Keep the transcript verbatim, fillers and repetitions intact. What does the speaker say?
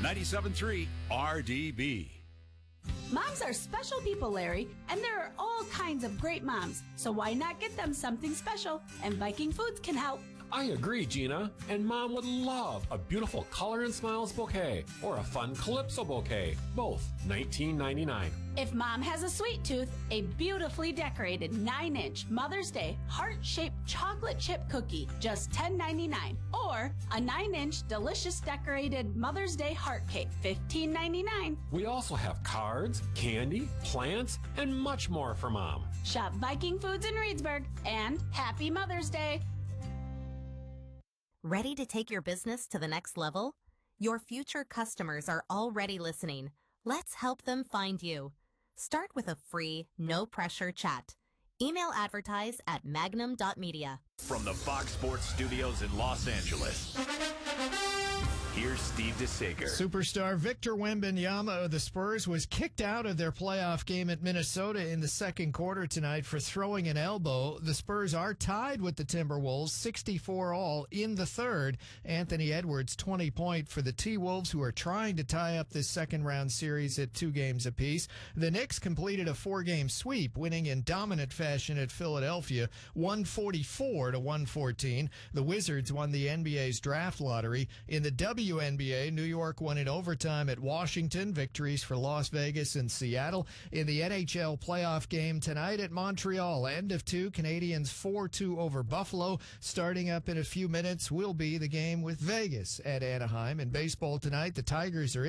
ninety-seven point three R D B. Moms are special people, Larry, and there are all kinds of great moms. So why not get them something special? And Viking Foods can help. I agree, Gina. And Mom would love a beautiful Color and Smiles bouquet or a fun Calypso bouquet. Both nineteen ninety-nine. If Mom has a sweet tooth, a beautifully decorated nine inch Mother's Day heart-shaped chocolate chip cookie, just ten ninety-nine. Or a nine inch delicious decorated Mother's Day heart cake, fifteen ninety-nine. We also have cards, candy, plants, and much more for Mom. Shop Viking Foods in Reedsburg, and Happy Mother's Day. Ready to take your business to the next level? Your future customers are already listening. Let's help them find you. Start with a free, no-pressure chat. Email advertise at magnum dot media. From the Fox Sports Studios in Los Angeles, here's Steve DeSaker. Superstar Victor Wembanyama of the Spurs was kicked out of their playoff game at Minnesota in the second quarter tonight for throwing an elbow. The Spurs are tied with the Timberwolves, sixty-four all in the third. Anthony Edwards, twenty point for the T-Wolves, who are trying to tie up this second-round series at two games apiece. The Knicks completed a four-game sweep, winning in dominant fashion at Philadelphia, one forty-four to one fourteen. The Wizards won the N B A's draft lottery. In the W N B A, New York won in overtime at Washington, victories for Las Vegas and Seattle. In the N H L playoff game tonight at Montreal, end of two, Canadians four two over Buffalo. Starting up in a few minutes will be the game with Vegas at Anaheim. In baseball tonight, the Tigers are